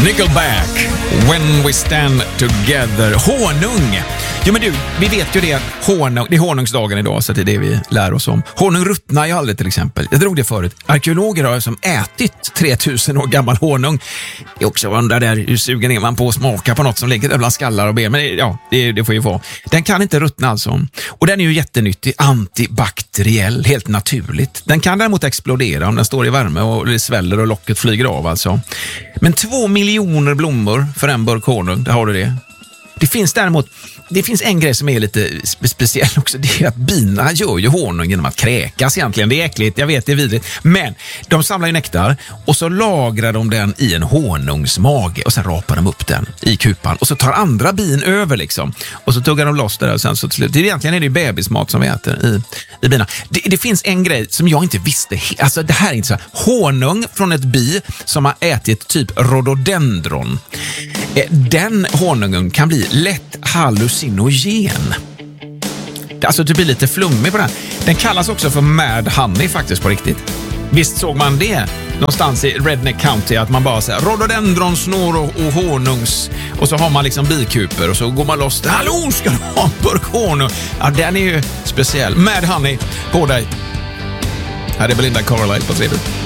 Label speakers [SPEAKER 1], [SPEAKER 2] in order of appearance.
[SPEAKER 1] Nickelback, When We Stand Together. Honung. Jo men du, vi vet ju det. Det är honungsdagen idag, så det är det vi lär oss om. Honung ruttnar ju aldrig till exempel. Jag drog det förut. Arkeologer har som ätit 3000 år gammal honung. Jag också undrar där, hur sugen är man på att smaka på något som ligger där bland skallar och ben. Men ja, det får ju vara. Den kan inte ruttna alltså. Och den är ju jättenyttig, antibakteriell, helt naturligt. Den kan däremot explodera om den står i värme och det sväller och locket flyger av alltså. Men 2 miljoner blommor för en burk honung, där har du det. Det finns en grej som är lite speciell också. Det är att bina gör ju honung genom att kräkas egentligen. Det är äckligt, jag vet, det är vidrigt. Men de samlar ju nektar och så lagrar de den i en honungsmage och sen rapar de upp den i kupan. Och så tar andra bin över liksom. Och så tuggar de loss det där och sen så till slut. Egentligen är det ju bebismat som vi äter i bina. Det finns en grej som jag inte visste. Alltså det här är inte så här. Honung från ett bi som har ätit typ rhododendron. Den honungen kan bli lätt hallucinogen. Alltså det blir lite flummig på den. Den kallas också för mad honey faktiskt på riktigt. Visst såg man det någonstans i Redneck County att man bara säger rhododendronsnår och honungs och så har man liksom bikuper och så går man loss. Hallå, ska du ha en burk honung? Ja, den är ju speciell. Mad honey på dig. Här är Belinda Carlisle på 3.